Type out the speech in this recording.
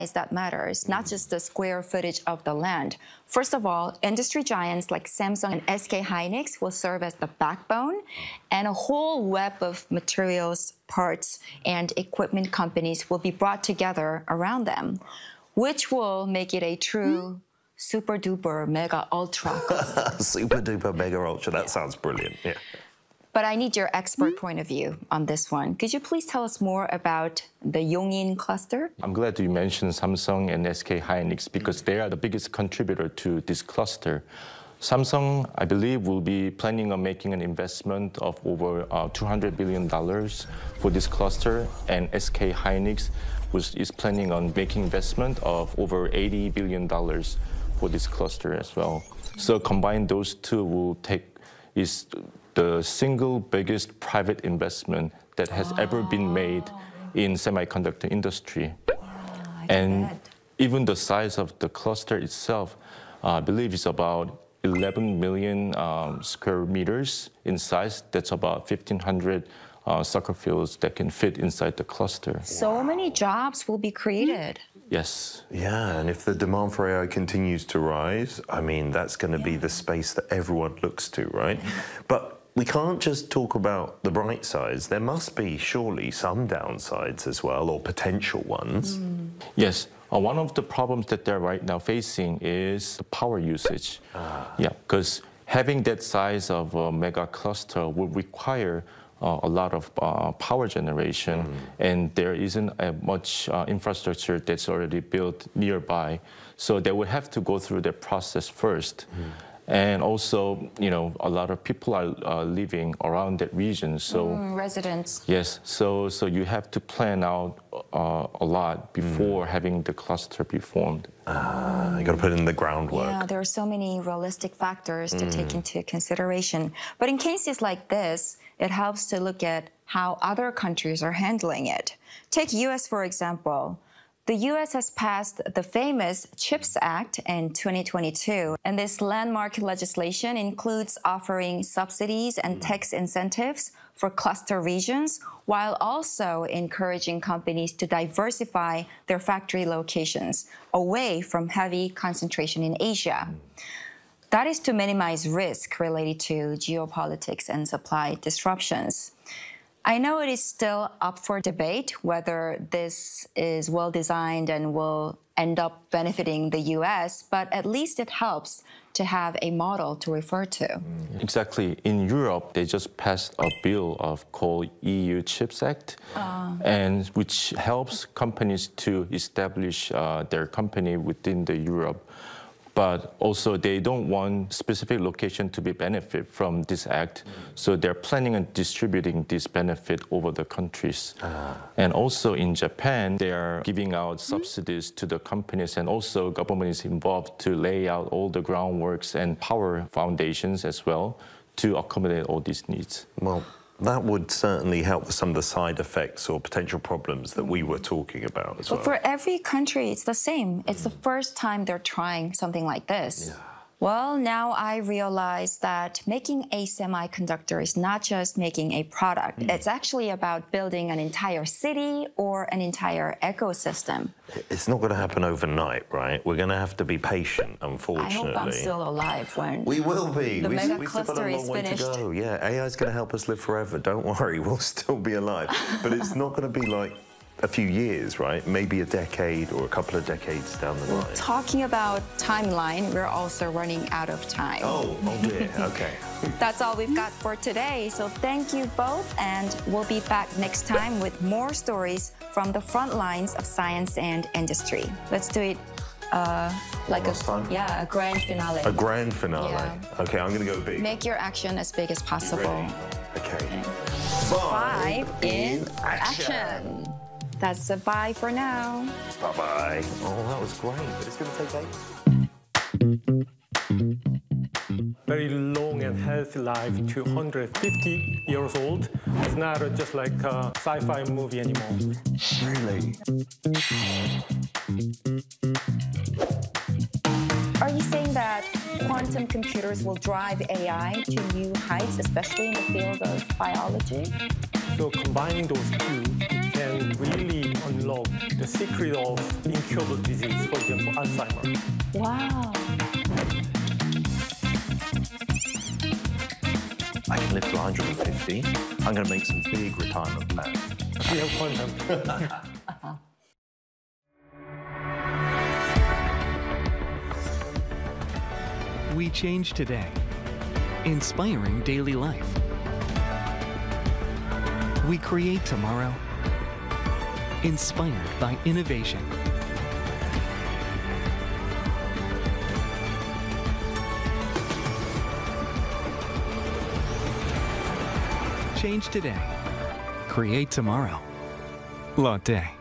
that matters, not just the square footage of the land. First of all, industry giants like Samsung and SK Hynix will serve as the backbone, and a whole web of materials, parts, and equipment companies will be brought together around them, which will make it a true super duper mega ultra cluster. Super duper mega ultra, that sounds brilliant, yeah. But I need your expert point of view on this one. Could you please tell us more about the Yongin cluster? I'm glad you mentioned Samsung and SK Hynix because they are the biggest contributor to this cluster. Samsung, I believe, will be planning on making an investment of over $200 billion for this cluster, and SK Hynix is planning on making investment of over $80 billion for this cluster as well. So combined, those two will is the single biggest private investment that has ever been made in semiconductor industry. And even the size of the cluster itself, I believe is about 11 million square meters in size. That's about 1,500 soccer fields that can fit inside the cluster. So many jobs will be created. Yes. Yeah, and if the demand for AI continues to rise, I mean, that's going to be the space that everyone looks to, right? But we can't just talk about the bright sides. There must be surely some downsides as well, or potential ones. Yes. One of the problems that they're right now facing is the power usage. Yeah, because having that size of a mega cluster would require a lot of power generation, and there isn't much infrastructure that's already built nearby. So they would have to go through the process first. And also, you know, a lot of people are living around that region. So residents. Yes. So you have to plan out a lot before having the cluster be formed. You got to put in the groundwork. Yeah, there are so many realistic factors to take into consideration. But in cases like this, it helps to look at how other countries are handling it. Take US, for example. The U.S. has passed the famous CHIPS Act in 2022, and this landmark legislation includes offering subsidies and tax incentives for cluster regions, while also encouraging companies to diversify their factory locations away from heavy concentration in Asia. That is to minimize risk related to geopolitics and supply disruptions. I know it is still up for debate whether this is well-designed and will end up benefiting the U.S., but at least it helps to have a model to refer to. Exactly. In Europe, they just passed a bill called EU CHIPS Act, and which helps companies to establish their company within the Europe. But also they don't want specific location to be benefit from this act. So they're planning on distributing this benefit over the countries. And also in Japan, they are giving out subsidies to the companies, and also government is involved to lay out all the groundworks and power foundations as well to accommodate all these needs. Well, that would certainly help with some of the side effects or potential problems that we were talking about as well. But for every country, it's the same. It's the first time they're trying something like this. Yeah. Well, now I realize that making a semiconductor is not just making a product. It's actually about building an entire city or an entire ecosystem. It's not going to happen overnight, right? We're going to have to be patient, unfortunately. I hope I'm still alive when we will be. The mega we've cluster is finished. To go. Yeah, AI is going to help us live forever. Don't worry, we'll still be alive. But it's not going to be like a few years, right? Maybe a decade or a couple of decades down the line. Talking about timeline, we're also running out of time. Oh dear, okay. That's all we've got for today. So thank you both, and we'll be back next time with more stories from the front lines of science and industry. Let's do it like a grand finale. A grand finale. Yeah. Okay, I'm going to go big. Make your action as big as possible. Okay. 5 in action. That's a bye for now. Bye-bye. Oh, that was great, but it's going to take ages. Very long and healthy life, 250 years old. It's not just like a sci-fi movie anymore. Really? Are you saying that quantum computers will drive AI to new heights, especially in the field of biology? So combining those two can really unlock the secret of incurable disease, for example, Alzheimer's. Wow. I can live to 150. I'm going to make some big retirement plans. We have quantum. We change today, inspiring daily life. We create tomorrow, inspired by innovation. Change today, create tomorrow. Lotte.